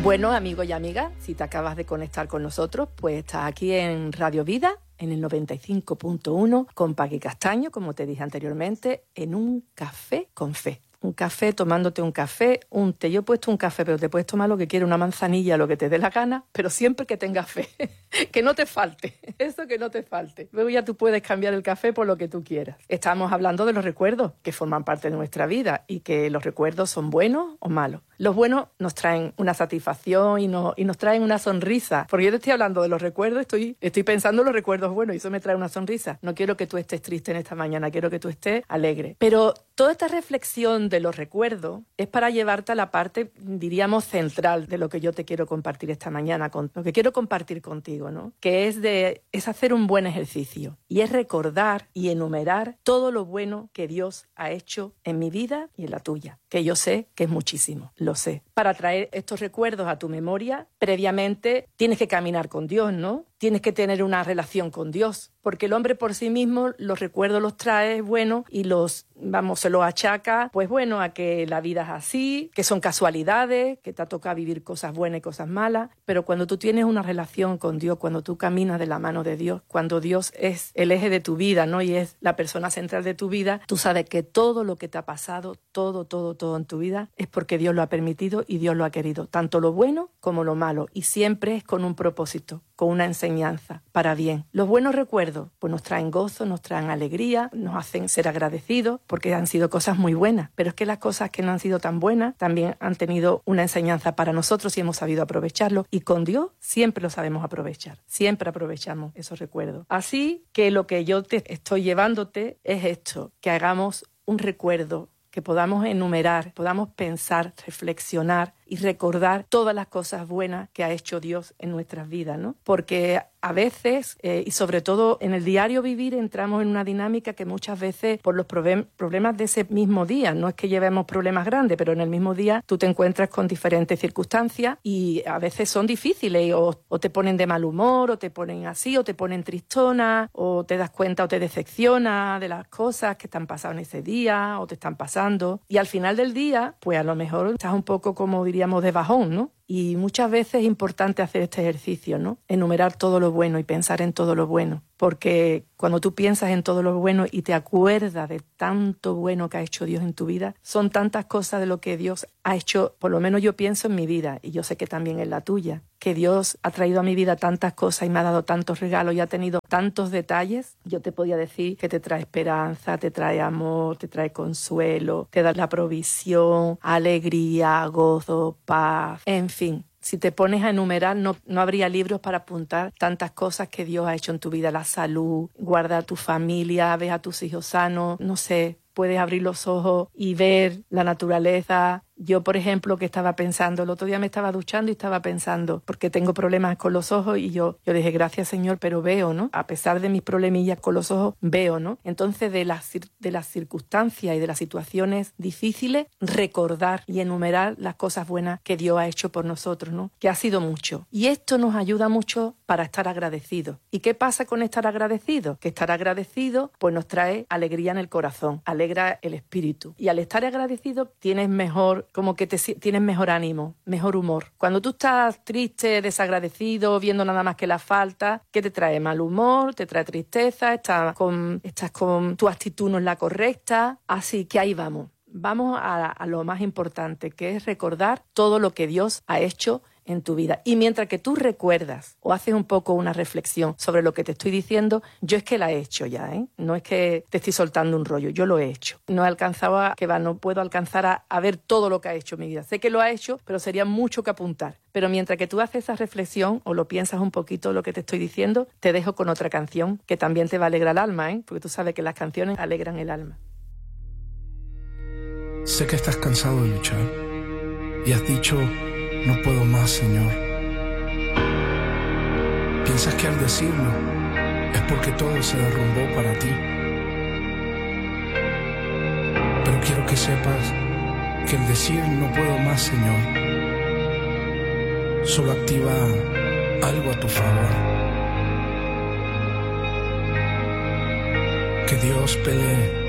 Bueno, amigos y amigas, si te acabas de conectar con nosotros, pues estás aquí en Radio Vida, en el 95.1, con Paqui Castaño, como te dije anteriormente, en un café con fe. Un café, tomándote un café, un té. Yo he puesto un café, pero te puedes tomar lo que quieras, una manzanilla, lo que te dé la gana, pero siempre que tengas fe, que no te falte, eso que no te falte. Luego ya tú puedes cambiar el café por lo que tú quieras. Estamos hablando de los recuerdos que forman parte de nuestra vida y que los recuerdos son buenos o malos. Los buenos nos traen una satisfacción y nos traen una sonrisa. Porque yo te estoy hablando de los recuerdos, estoy pensando en los recuerdos buenos y eso me trae una sonrisa. No quiero que tú estés triste en esta mañana, quiero que tú estés alegre. Pero toda esta reflexión de los recuerdos es para llevarte a la parte, diríamos, central de lo que yo te quiero compartir esta mañana, con lo que quiero compartir contigo, ¿no? Que es hacer un buen ejercicio y es recordar y enumerar todo lo bueno que Dios ha hecho en mi vida y en la tuya, que yo sé que es muchísimo, lo sé. Para traer estos recuerdos a tu memoria, previamente tienes que caminar con Dios, ¿no? Tienes que tener una relación con Dios, porque el hombre por sí mismo los recuerdos los trae, bueno, y se los achaca, pues bueno, a que la vida es así, que son casualidades, que te toca vivir cosas buenas y cosas malas, pero cuando tú tienes una relación con Dios, cuando tú caminas de la mano de Dios, cuando Dios es el eje de tu vida, ¿no? Y es la persona central de tu vida, tú sabes que todo lo que te ha pasado, todo en tu vida, es porque Dios lo ha permitido y Dios lo ha querido, tanto lo bueno como lo malo, y siempre es con un propósito, con una enseñanza, para bien. Los buenos recuerdos pues nos traen gozo, nos traen alegría, nos hacen ser agradecidos porque han sido cosas muy buenas, pero es que las cosas que no han sido tan buenas también han tenido una enseñanza para nosotros y hemos sabido aprovecharlo, y con Dios siempre lo sabemos aprovechar, siempre aprovechamos esos recuerdos. Así que lo que yo te estoy llevándote es esto, que hagamos un recuerdo, que podamos enumerar, podamos pensar, reflexionar y recordar todas las cosas buenas que ha hecho Dios en nuestras vidas, ¿no? Porque a veces, y sobre todo en el diario vivir, entramos en una dinámica que muchas veces por los problemas de ese mismo día, no es que llevemos problemas grandes, pero en el mismo día tú te encuentras con diferentes circunstancias y a veces son difíciles o te ponen de mal humor, o te ponen así, o te ponen tristona, o te das cuenta o te decepciona de las cosas que te han pasado en ese día o te están pasando. Y al final del día, pues a lo mejor estás un poco, como diríamos, de bajón, ¿no? Y muchas veces es importante hacer este ejercicio, ¿no? Enumerar todo lo bueno y pensar en todo lo bueno. Porque cuando tú piensas en todo lo bueno y te acuerdas de tanto bueno que ha hecho Dios en tu vida, son tantas cosas de lo que Dios ha hecho, por lo menos yo pienso en mi vida, y yo sé que también en la tuya, que Dios ha traído a mi vida tantas cosas y me ha dado tantos regalos y ha tenido tantos detalles. Yo te podía decir que te trae esperanza, te trae amor, te trae consuelo, te da la provisión, alegría, gozo, paz, en fin. Si te pones a enumerar, no habría libros para apuntar tantas cosas que Dios ha hecho en tu vida. La salud, guarda a tu familia, ves a tus hijos sanos, no sé, puedes abrir los ojos y ver la naturaleza. Yo, por ejemplo, que estaba pensando, el otro día me estaba duchando y estaba pensando, porque tengo problemas con los ojos, y yo dije, gracias Señor, pero veo, ¿no? A pesar de mis problemillas con los ojos, veo, ¿no? Entonces, de las circunstancias y de las situaciones difíciles, recordar y enumerar las cosas buenas que Dios ha hecho por nosotros, ¿no? Que ha sido mucho. Y esto nos ayuda mucho para estar agradecidos. ¿Y qué pasa con estar agradecidos? Que estar agradecido, pues nos trae alegría en el corazón, alegra el espíritu. Y al estar agradecido, tienes mejor ánimo, mejor humor. Cuando tú estás triste, desagradecido, viendo nada más que la falta, ¿qué te trae? Mal humor, te trae tristeza, estás con tu actitud no es la correcta. Así que ahí vamos. Vamos a lo más importante, que es recordar todo lo que Dios ha hecho en tu vida. Y mientras que tú recuerdas o haces un poco una reflexión sobre lo que te estoy diciendo, yo es que la he hecho ya, ¿eh? No es que te estoy soltando un rollo, yo lo he hecho. No puedo alcanzar a ver todo lo que ha hecho en mi vida. Sé que lo ha hecho, pero sería mucho que apuntar. Pero mientras que tú haces esa reflexión o lo piensas un poquito lo que te estoy diciendo, te dejo con otra canción que también te va a alegrar el alma, ¿eh? Porque tú sabes que las canciones alegran el alma. Sé que estás cansado de luchar y has dicho, no puedo más, Señor. Piensas que al decirlo es porque todo se derrumbó para ti. Pero quiero que sepas que el decir no puedo más, Señor, solo activa algo a tu favor. Que Dios pelee